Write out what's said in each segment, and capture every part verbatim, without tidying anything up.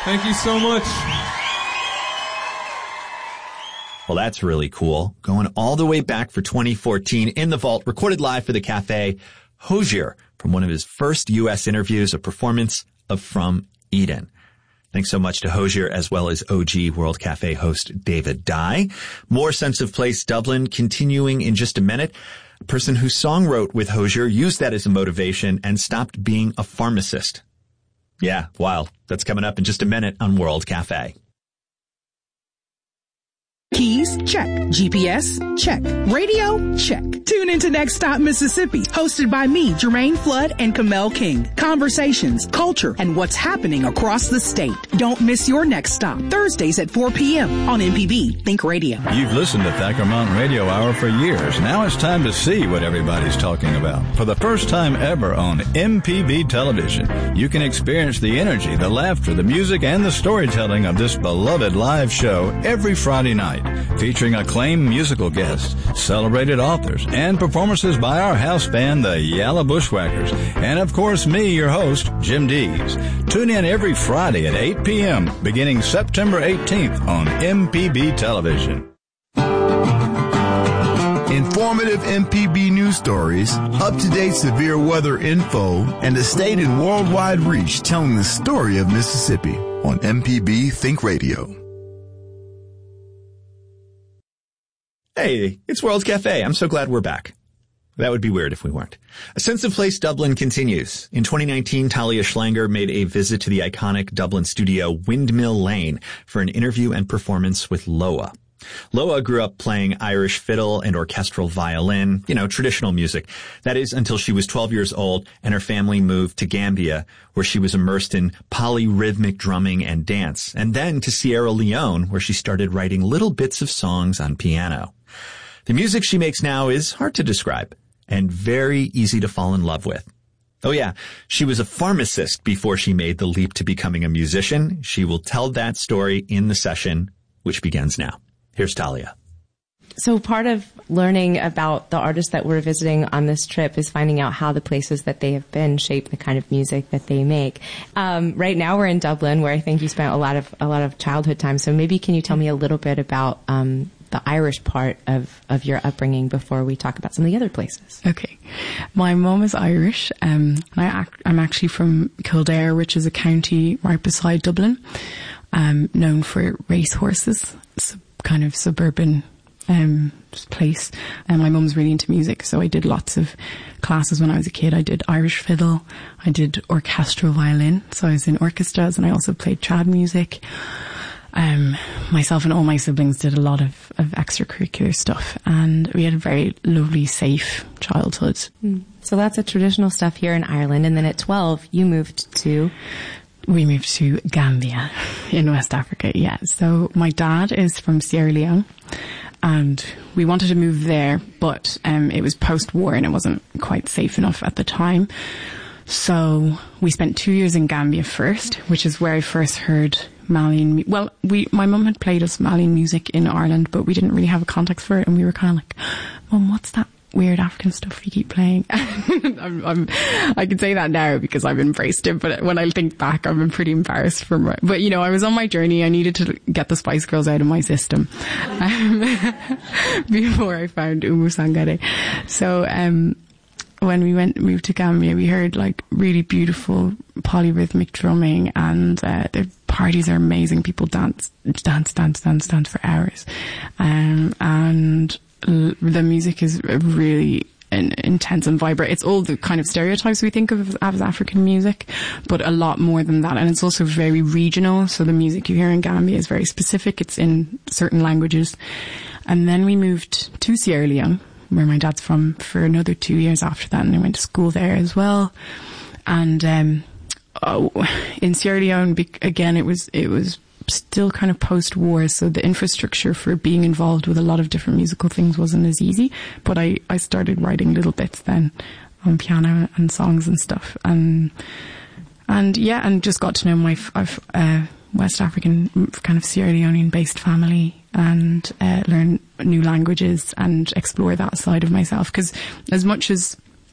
Thank you so much. Well, that's really cool. Going all the way back for twenty fourteen in the vault, recorded live for the Cafe, Hozier, from one of his first U S interviews, a performance of From Eden. Thanks so much to Hozier, as well as O G World Cafe host David Dye. More Sense of Place Dublin continuing in just a minute. A person who song wrote with Hozier used that as a motivation and stopped being a pharmacist. Yeah, wow. That's coming up in just a minute on World Cafe. Keys? Check. G P S? Check. Radio? Check. Tune into Next Stop Mississippi, hosted by me, Jermaine Flood and Kamel King. Conversations, culture, and what's happening across the state. Don't miss your next stop. Thursdays at four p.m. on M P B Think Radio. You've listened to Thacker Mountain Radio Hour for years. Now it's time to see what everybody's talking about. For the first time ever on M P B television, you can experience the energy, the laughter, the music, and the storytelling of this beloved live show every Friday night, featuring acclaimed musical guests, celebrated authors, and performances by our house band, the Yalla Bushwhackers, and of course me, your host, Jim Dees. Tune in every Friday at eight p.m. beginning September eighteenth on M P B television. Informative M P B news stories, up-to-date severe weather info, and a state and worldwide reach telling the story of Mississippi on M P B Think Radio. Hey, it's World Cafe. I'm so glad we're back. That would be weird if we weren't. A Sense of Place Dublin continues. In twenty nineteen, Talia Schlanger made a visit to the iconic Dublin studio Windmill Lane for an interview and performance with Loa. Loa grew up playing Irish fiddle and orchestral violin, you know, traditional music. That is until she was twelve years old and her family moved to Gambia, where she was immersed in polyrhythmic drumming and dance, and then to Sierra Leone, where she started writing little bits of songs on piano. The music she makes now is hard to describe and very easy to fall in love with. Oh yeah, she was a pharmacist before she made the leap to becoming a musician. She will tell that story in the session, which begins now. Here's Talia. So part of learning about the artists that we're visiting on this trip is finding out how the places that they have been shape the kind of music that they make. Um, right now we're in Dublin, where I think you spent a lot of a lot of childhood time. So maybe can you tell me a little bit about um, the Irish part of, of your upbringing before we talk about some of the other places? Okay. My mum is Irish. Um, and I ac- I'm actually from Kildare, which is a county right beside Dublin, um, known for racehorses. It's a kind of suburban um, place. And my mum's really into music, so I did lots of classes when I was a kid. I did Irish fiddle. I did orchestral violin. So I was in orchestras, and I also played trad music. Um, myself and all my siblings did a lot of, of extracurricular stuff, and we had a very lovely, safe childhood. Mm. So lots of traditional stuff here in Ireland, and then at twelve, you moved to... We moved to Gambia in West Africa, yeah. So my dad is from Sierra Leone, and we wanted to move there, but um, it was post-war and it wasn't quite safe enough at the time. So we spent two years in Gambia first, which is where I first heard Malian. Well, we my mum had played us Malian music in Ireland, but we didn't really have a context for it, and we were kind of like, "Mum, what's that weird African stuff you keep playing?" I'm, I'm, I can say that now because I've embraced it, but when I think back, I'm pretty embarrassed from it. But, you know, I was on my journey. I needed to get the Spice Girls out of my system um, before I found Umu Sangare. So, um, when we went, moved to Gambia, we heard like really beautiful polyrhythmic drumming, and uh, the parties are amazing. People dance, dance, dance, dance, dance for hours. Um, and l- the music is really in- intense and vibrant. It's all the kind of stereotypes we think of as African music, but a lot more than that. And it's also very regional. So the music you hear in Gambia is very specific. It's in certain languages. And then we moved to Sierra Leone, where my dad's from, for another two years after that, and I went to school there as well. And um, oh, in Sierra Leone, again, it was it was still kind of post-war, so the infrastructure for being involved with a lot of different musical things wasn't as easy. But I, I started writing little bits then on piano and songs and stuff, and and yeah, and just got to know my uh, West African kind of Sierra Leonean-based family, and uh, learn new languages and explore that side of myself. Because as much as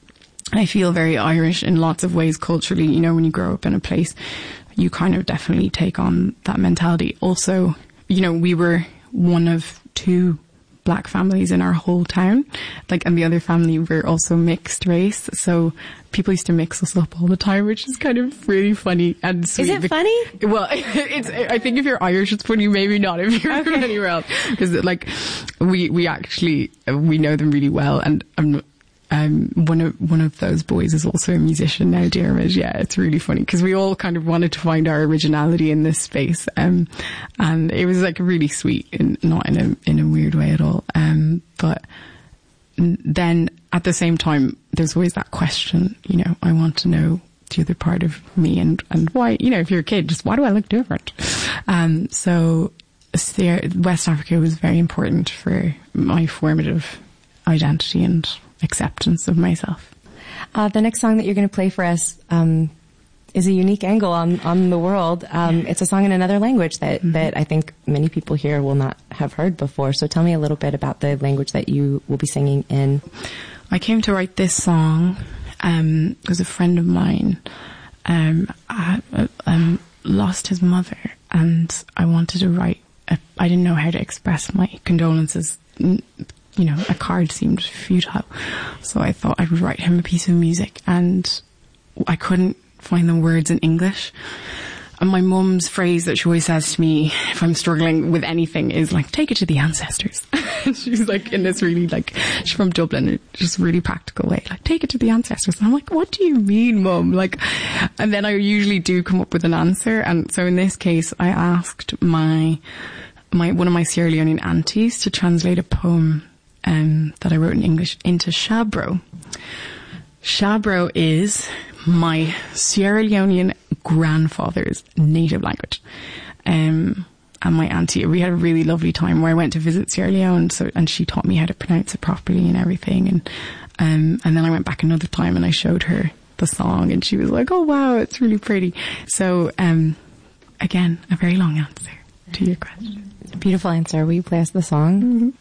I feel very Irish in lots of ways culturally. You know, when you grow up in a place, you kind of definitely take on that mentality. Also, you know, we were one of two black families in our whole town, like, and the other family were also mixed race, so people used to mix us up all the time, which is kind of really funny and sweet. Is it funny? Well, it's, I think if you're Irish, it's funny, maybe not if you're Okay. from anywhere else, because like, we, we actually, we know them really well, and I'm, Um, one of one of those boys is also a musician now, Dermot. Yeah, it's really funny because we all kind of wanted to find our originality in this space, um, and it was like really sweet, and not in a in a weird way at all. Um, but then at the same time, there's always that question. You know, I want to know the other part of me, and and why. You know, if you're a kid, just why do I look different? Um, so West Africa was very important for my formative identity and acceptance of myself. Uh, the next song that you're going to play for us um, is a unique angle on, on the world. Um, it's a song in another language that, mm-hmm. that I think many people here will not have heard before. So tell me a little bit about the language that you will be singing in. I came to write this song um, because a friend of mine um, I, um, lost his mother, and I wanted to write. A, I didn't know how to express my condolences. You know, a card seemed futile. So I thought I would write him a piece of music, and I couldn't find the words in English. And my mum's phrase that she always says to me if I'm struggling with anything is like, take it to the ancestors. And she's like in this really like, she's from Dublin, just really practical way, like, take it to the ancestors. And I'm like, what do you mean, mum? Like, and then I usually do come up with an answer. And so in this case, I asked my, my, one of my Sierra Leonean aunties to translate a poem Um, that I wrote in English into Shabro. Shabro is my Sierra Leonean grandfather's native language. Um, and my auntie, we had a really lovely time where I went to visit Sierra Leone, so, and she taught me how to pronounce it properly and everything. And, um, and then I went back another time and I showed her the song, and she was like, oh wow, it's really pretty. So, um, again, a very long answer to your question. Beautiful answer. Will you play us the song? Mm-hmm.